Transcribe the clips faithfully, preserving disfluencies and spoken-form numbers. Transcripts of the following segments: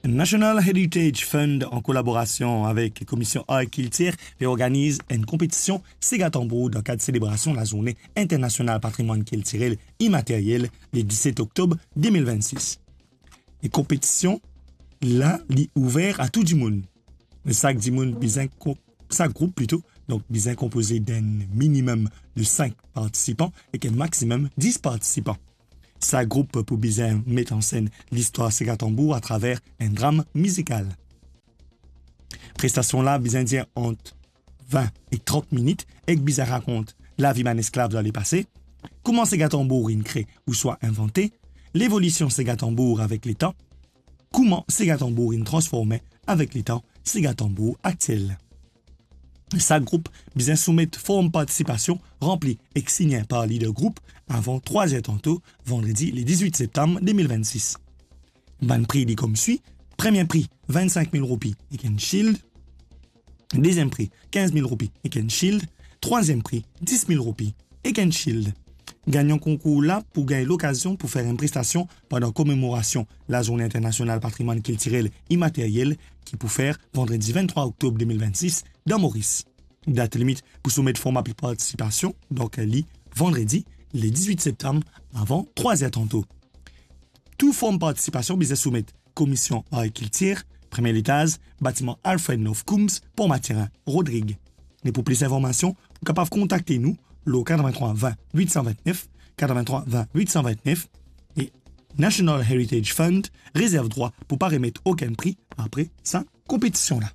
National Heritage Fund, en collaboration avec la Commission Art et Culture, réorganise une compétition Sega Tambour dans le cadre de célébration de la Journée internationale patrimoine culturel immatériel le dix-sept octobre deux mille vingt-six. Les compétitions, là, est ouvert à tout le monde. Le sac du monde, chaque groupe plutôt, donc bien composé d'un minimum de cinq participants et qu'un maximum de dix participants. Ça groupe pour bien mettre en scène l'histoire Sega Tambour à travers un drame musical. Prestation là, bien dire entre vingt et trente minutes et que bien raconte la vie d'un esclave dans les passés, comment Sega Tambour est créé ou soit inventé, l'évolution Sega Tambour avec les temps, comment Sega Tambour est transformé avec les temps Sega Tambour actuel. Ça groupe bien soumettre forme participation remplie et signée par leader groupe avant trois heures tantôt, vendredi le dix-huit septembre deux mille vingt-six. Ban prix dit comme suit. Premier prix, vingt-cinq mille roupies et un shield. Deuxième prix, quinze mille roupies et un shield. Troisième prix, dix mille roupies et un shield. Gagnant concours là pour gagner l'occasion pour faire une prestation pendant commémoration la Journée internationale patrimoine culturel immatériel qui pour faire vendredi vingt-trois octobre deux mille vingt-six dans Maurice. Date limite pour soumettre format de participation, donc elle lit vendredi le dix-huit septembre avant trois heures tantôt. Tout forme participation bisa soumettre commission art et culture, premier étage, bâtiment Alfred North Coombs, Pont-Mathurin, Rodrigue. Et pour plus d'informations, vous êtes capable de contacter nous le quatre-vingt-trois vingt huit cent vingt-neuf, quatre-vingt-trois vingt huit cent vingt-neuf et National Heritage Fund réserve droit pour ne pas remettre aucun prix après sa compétition-là.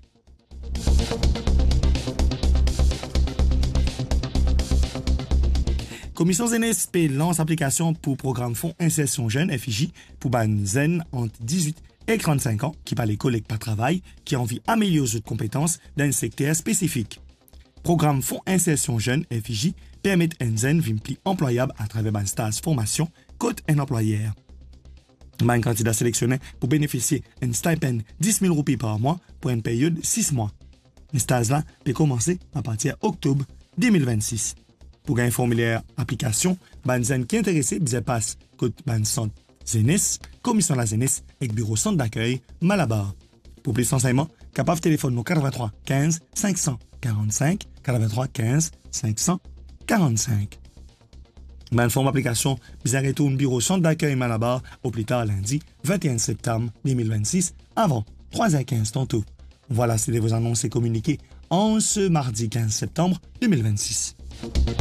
Commission Z N S P lance application pour programme Fonds Insertion Jeune F I J pour ban zen entre dix-huit et trente-cinq ans qui par les collègues par travail qui ont envie d'améliorer leurs compétences dans un secteur spécifique. Programme Fonds Insertion Jeune F I J permet un zen vimpli employable à travers un stage formation côte un employeur. Un candidat sélectionné pour bénéficier d'un stipend dix mille roupies par mois pour une période de six mois. Le stage là peut commencer à partir d'octobre deux mille vingt-six. Pour gagner un formulaire application, ban zen qui est intéressé, bien passe côte ban centre Z N S, commission la Z N S et bureau centre d'accueil Malabar. Pour plus d'enseignements, capable téléphone au quatre-vingt-trois quinze cinq cent quarante-cinq, quatre-vingt-trois quinze cinq cent quarante-cinq. Ban forme application, bien retourne bureau centre d'accueil Malabar au plus tard lundi vingt et un septembre deux mille vingt-six avant trois heures quinze tantôt. Voilà, c'était vos annonces et communiqués en ce mardi quinze septembre deux mille vingt-six.